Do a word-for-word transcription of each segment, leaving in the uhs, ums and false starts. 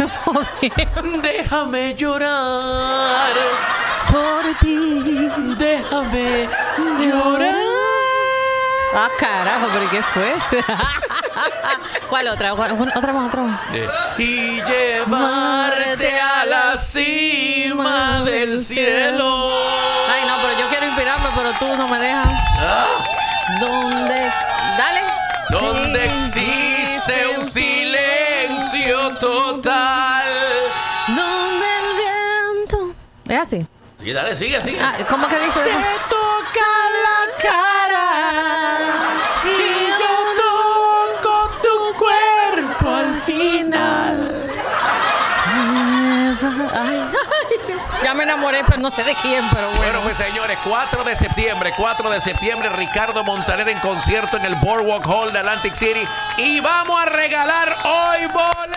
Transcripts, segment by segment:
bien. Déjame llorar Por ti. Déjame llorar. Ah, carajo, pero ¿qué fue? ¿Cuál otra? ¿Cuál- Otra más, otra más. Eh, Y llevarte a la cima del cielo. Ay, no, pero yo quiero inspirarme, pero tú no me dejas. Ah, ¿Dónde? ex- Dale. donde Sí, existe un silencio total. Donde el viento. Es así. Sí, dale, sigue, sigue. Ah, ¿cómo que dice eso? Toca la cara y yo toco tu cuerpo al final. Ay, ay. Ya me enamoré, pero no sé de quién, pero bueno. Bueno, pues señores, cuatro de septiembre, cuatro de septiembre, Ricardo Montaner en concierto en el Boardwalk Hall de Atlantic City. Y vamos a regalar hoy boletos.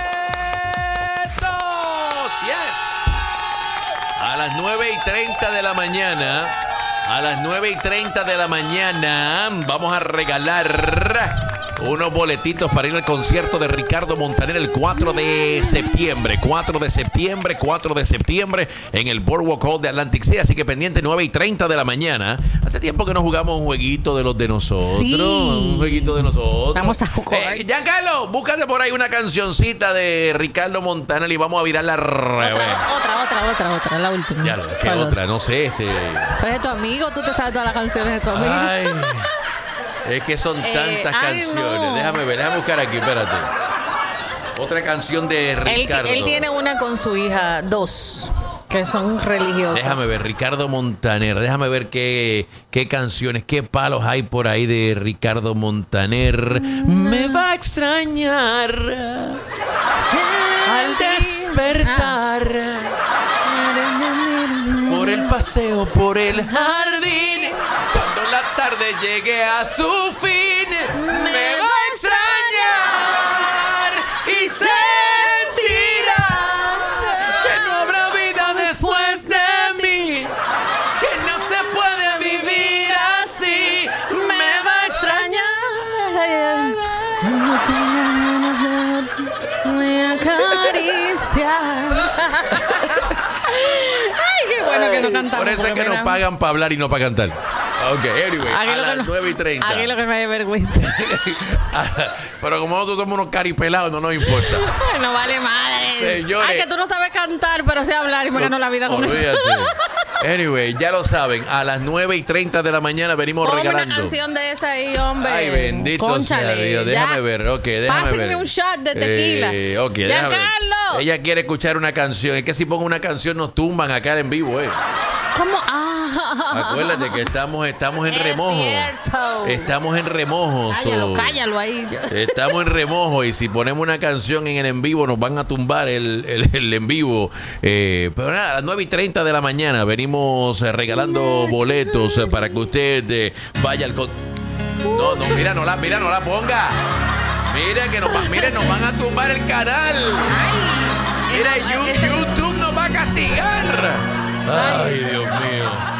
Yes. A las nueve y treinta de la mañana, a las nueve y treinta de la mañana, vamos a regalar unos boletitos para ir al concierto de Ricardo Montaner el cuatro de septiembre. cuatro de septiembre, cuatro de septiembre en el Boardwalk Hall de Atlantic City. Así que pendiente, nueve y treinta de la mañana. Hace tiempo que no jugamos un jueguito de los de nosotros. Sí. Un jueguito de nosotros. Vamos a jugar. Eh, Giancarlo, búscate por ahí una cancioncita de Ricardo Montaner y vamos a virarla al revés. Otra, otra, otra, otra, otra, la última. Ya, ¿qué ¿Cuál otra? No sé, este. Pero es tu amigo, tú te sabes todas las canciones de tu amigo. Ay, es que son Eh, tantas ay, canciones. no. Déjame ver, déjame buscar aquí, espérate. Otra canción de Él, Ricardo. él tiene una con su hija, dos, que son religiosas. Déjame ver, Ricardo Montaner. Déjame ver qué, qué canciones, qué palos hay por ahí de Ricardo Montaner. Me va a extrañar al despertar por el paseo, por el jardín. Cuando la tarde llegue a su fin, me va a extrañar y sentirá que no habrá vida después de mí, que no se puede vivir así. Me va a extrañar. No tengo ganas de me acariciar. Ay, qué bueno que no cantamos. Por eso es porque que nos mira, pagan para hablar y no para cantar. Ok, anyway, aquí a lo que las no- nueve y treinta. Aquí lo que no hay vergüenza. Pero como nosotros somos unos caripelados, no nos importa. Ay, no vale madre. Señores. Ay, que tú no sabes cantar, pero sé hablar y me ganó la vida con eso. Olvídate. Anyway, ya lo saben, a las nueve y treinta de la mañana venimos Ponme regalando. una canción de esa ahí, hombre. Ay, bendito Cónchale, sea Dios. Déjame ya. ver, ok, déjame Pásenme ver. un shot de tequila. Eh, ok, déjame ver. Giancarlo. Ella quiere escuchar una canción. Es que si pongo una canción nos tumban acá en vivo, eh. ¿Cómo? Ah. Acuérdate que estamos, estamos en Es remojo. cierto. Estamos en remojo. Cállalo, so- cállalo ahí. Estamos en remojo y si ponemos una canción en el en vivo nos van a tumbar el, el, el en vivo. Eh, pero nada, a las nueve y treinta de la mañana venimos eh, regalando boletos eh, para que usted eh, vaya al... Con... No, no, mira, no la, mira, no la ponga. Mira que nos, va- mire, nos van a tumbar el canal. Mira, Ay, You- ese- YouTube nos va a castigar. Ay, Dios mío.